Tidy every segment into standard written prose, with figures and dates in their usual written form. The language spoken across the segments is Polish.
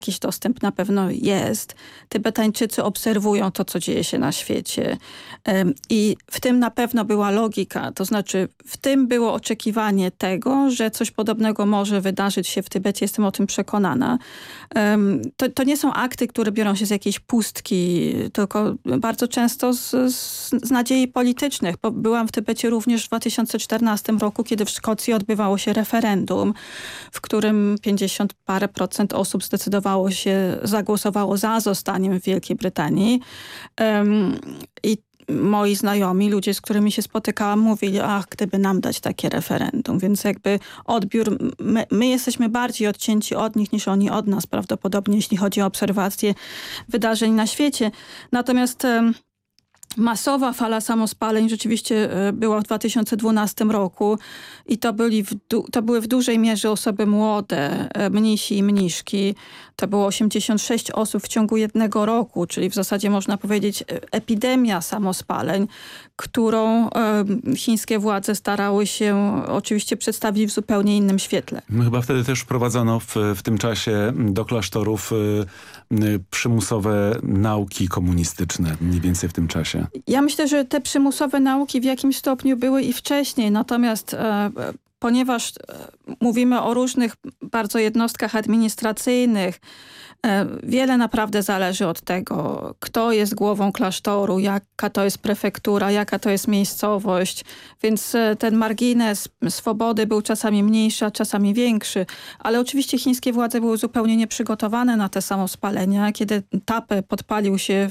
jakiś dostęp na pewno jest. Tybetańczycy obserwują to, co dzieje się na świecie. I w tym na pewno była logika. To znaczy w tym było oczekiwanie tego, że coś podobnego może wydarzyć się w Tybecie. Jestem o tym przekonana. To nie są akty, które biorą się z jakiejś pustki, tylko bardzo często z nadziei politycznych. Byłam w Tybecie również w 2014 roku, kiedy w Szkocji odbywało się referendum, w którym 50 parę procent osób zagłosowało za zostaniem w Wielkiej Brytanii. I moi znajomi, ludzie, z którymi się spotykałam, mówili, gdyby nam dać takie referendum. Więc jakby odbiór, my jesteśmy bardziej odcięci od nich niż oni od nas prawdopodobnie, jeśli chodzi o obserwację wydarzeń na świecie. Natomiast masowa fala samospaleń rzeczywiście była w 2012 roku i to były w dużej mierze osoby młode, mnisi i mniszki. To było 86 osób w ciągu jednego roku, czyli w zasadzie można powiedzieć epidemia samospaleń, którą chińskie władze starały się oczywiście przedstawić w zupełnie innym świetle. Chyba wtedy też wprowadzono w tym czasie do klasztorów przymusowe nauki komunistyczne, mniej więcej w tym czasie. Ja myślę, że te przymusowe nauki w jakimś stopniu były i wcześniej, natomiast ponieważ mówimy o różnych bardzo jednostkach administracyjnych, wiele naprawdę zależy od tego, kto jest głową klasztoru, jaka to jest prefektura, jaka to jest miejscowość, więc ten margines swobody był czasami mniejszy, a czasami większy, ale oczywiście chińskie władze były zupełnie nieprzygotowane na te samospalenia. Kiedy Tape podpalił się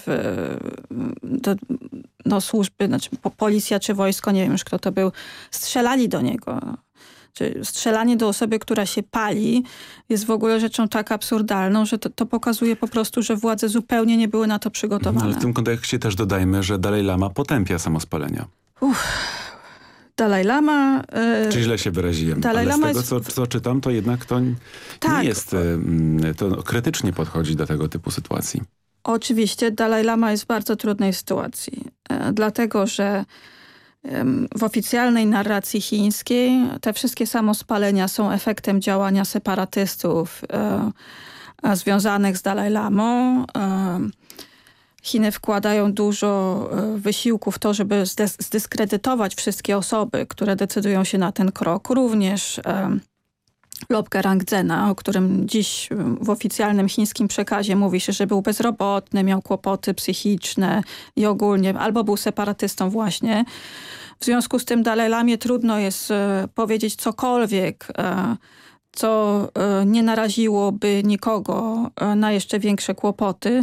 do służby, znaczy policja czy wojsko, nie wiem już kto to był, strzelali do niego. Czy strzelanie do osoby, która się pali, jest w ogóle rzeczą tak absurdalną, że to pokazuje po prostu, że władze zupełnie nie były na to przygotowane. Ale w tym kontekście też dodajmy, że Dalaj Lama potępia samospalenia. Dalaj Lama... Czy źle się wyraziłem? Ale z tego, co czytam, to jednak to nie jest... To krytycznie podchodzi do tego typu sytuacji. Oczywiście Dalaj Lama jest w bardzo trudnej sytuacji. Dlatego, że w oficjalnej narracji chińskiej te wszystkie samospalenia są efektem działania separatystów związanych z Dalaj Lamą. Chiny wkładają dużo wysiłku w to, żeby zdyskredytować wszystkie osoby, które decydują się na ten krok. Również Lobke Rangzena, o którym dziś w oficjalnym chińskim przekazie mówi się, że był bezrobotny, miał kłopoty psychiczne i ogólnie, albo był separatystą właśnie. W związku z tym Dalaj Lamie trudno jest powiedzieć cokolwiek, co nie naraziłoby nikogo na jeszcze większe kłopoty,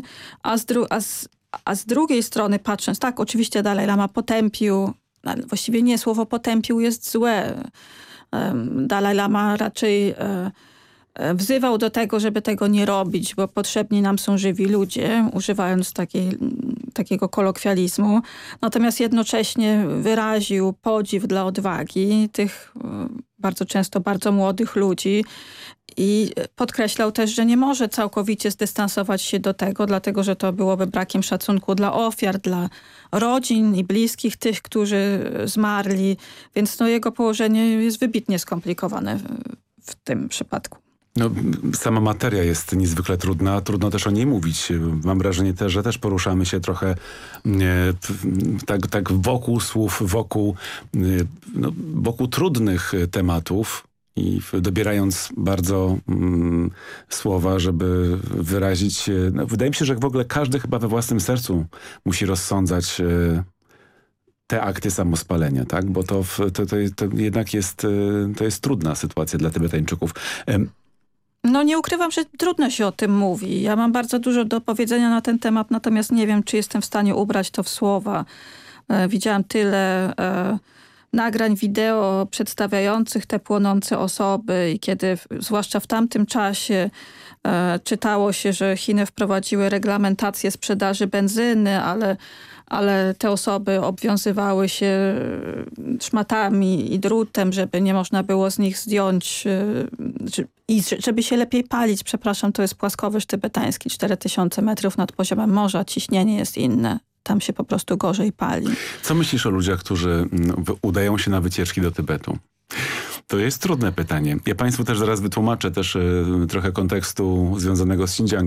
a z drugiej strony patrząc, tak, oczywiście Dalaj Lama potępił, ale właściwie nie, słowo potępił jest złe. Dalaj Lama raczej wzywał do tego, żeby tego nie robić, bo potrzebni nam są żywi ludzie, używając takiego kolokwializmu. Natomiast jednocześnie wyraził podziw dla odwagi tych bardzo często bardzo młodych ludzi i podkreślał też, że nie może całkowicie zdystansować się do tego, dlatego że to byłoby brakiem szacunku dla ofiar, dla rodzin i bliskich tych, którzy zmarli. Więc jego położenie jest wybitnie skomplikowane w tym przypadku. Sama materia jest niezwykle trudna, trudno też o niej mówić. Mam wrażenie też, że też poruszamy się trochę tak wokół słów, wokół trudnych tematów i dobierając bardzo słowa, żeby wyrazić... wydaje mi się, że w ogóle każdy chyba we własnym sercu musi rozsądzać te akty samospalenia, tak? Bo to jednak jest trudna sytuacja dla Tybetańczyków. Nie ukrywam, że trudno się o tym mówi. Ja mam bardzo dużo do powiedzenia na ten temat, natomiast nie wiem, czy jestem w stanie ubrać to w słowa. Widziałam tyle nagrań wideo przedstawiających te płonące osoby i kiedy, zwłaszcza w tamtym czasie, czytało się, że Chiny wprowadziły reglamentację sprzedaży benzyny, ale te osoby obwiązywały się szmatami i drutem, żeby nie można było z nich zdjąć i żeby się lepiej palić. Przepraszam, to jest płaskowyż tybetański, 4000 metrów nad poziomem morza, ciśnienie jest inne. Tam się po prostu gorzej pali. Co myślisz o ludziach, którzy udają się na wycieczki do Tybetu? To jest trudne pytanie. Ja państwu też zaraz wytłumaczę też trochę kontekstu związanego z Xinjiang.